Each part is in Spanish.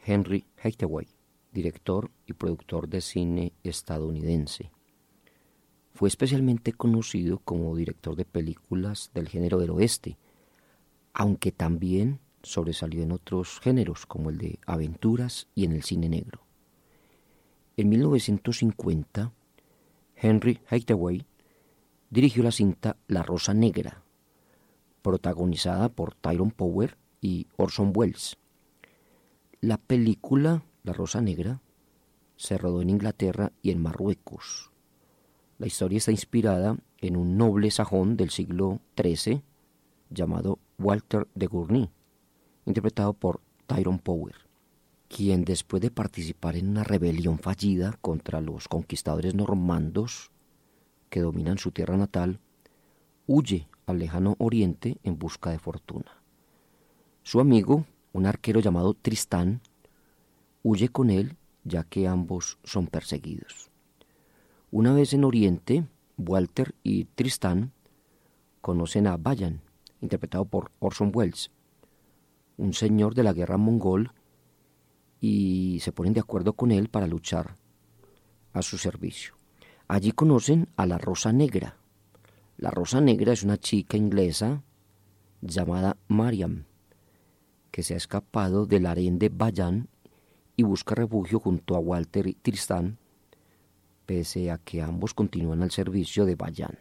Henry Hathaway, director y productor de cine estadounidense. Fue especialmente conocido como director de películas del género del oeste, aunque también sobresalió en otros géneros como el de aventuras y en el cine negro. En 1950, Henry Hathaway dirigió la cinta La Rosa Negra, protagonizada por Tyrone Power y Orson Welles. La película La Rosa Negra se rodó en Inglaterra y en Marruecos. La historia está inspirada en un noble sajón del siglo XIII llamado Walter de Gournay, interpretado por Tyrone Power, quien después de participar en una rebelión fallida contra los conquistadores normandos que dominan su tierra natal, huye al lejano oriente en busca de fortuna. Su amigo, un arquero llamado Tristán, huye con él ya que ambos son perseguidos. Una vez en Oriente, Walter y Tristán conocen a Bayan, interpretado por Orson Welles, un señor de la guerra mongol, y se ponen de acuerdo con él para luchar a su servicio. Allí conocen a la Rosa Negra. La Rosa Negra es una chica inglesa llamada Mariam, que se ha escapado del harén de Bayan y busca refugio junto a Walter y Tristán, pese a que ambos continúan al servicio de Bayan.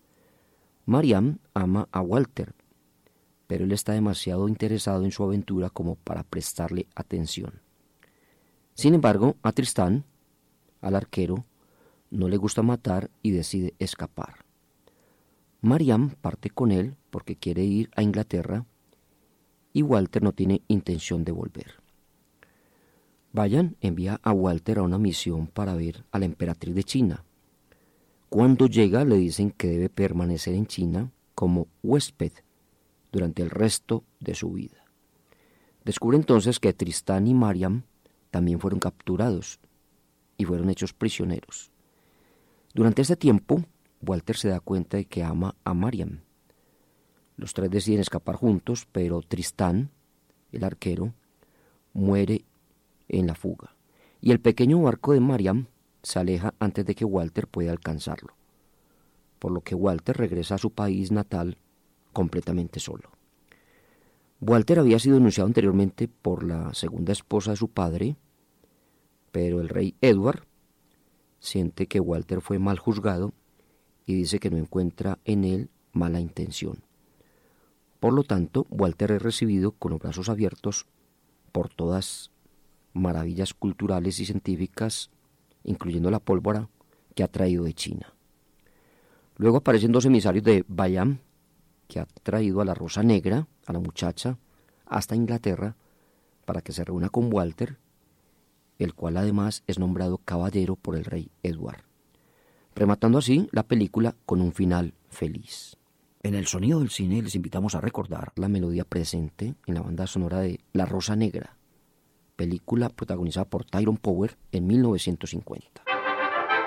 Mariam ama a Walter, pero él está demasiado interesado en su aventura como para prestarle atención. Sin embargo, a Tristán, al arquero, no le gusta matar y decide escapar. Mariam parte con él porque quiere ir a Inglaterra y Walter no tiene intención de volver. Bayan envía a Walter a una misión para ver a la emperatriz de China. Cuando llega le dicen que debe permanecer en China como huésped durante el resto de su vida. Descubre entonces que Tristán y Mariam también fueron capturados y fueron hechos prisioneros. Durante este tiempo, Walter se da cuenta de que ama a Mariam. Los tres deciden escapar juntos, pero Tristán, el arquero, muere en la fuga, y el pequeño barco de Mariam se aleja antes de que Walter pueda alcanzarlo, por lo que Walter regresa a su país natal completamente solo. Walter había sido denunciado anteriormente por la segunda esposa de su padre, pero el rey Edward siente que Walter fue mal juzgado y dice que no encuentra en él mala intención. Por lo tanto, Walter es recibido con los brazos abiertos por todas maravillas culturales y científicas, incluyendo la pólvora que ha traído de China. Luego aparecen dos emisarios de Bayan, que ha traído a la Rosa Negra, a la muchacha, hasta Inglaterra para que se reúna con Walter, el cual además es nombrado caballero por el rey Edward, rematando así la película con un final feliz. En el sonido del cine les invitamos a recordar la melodía presente en la banda sonora de La Rosa Negra, película protagonizada por Tyrone Power en 1950.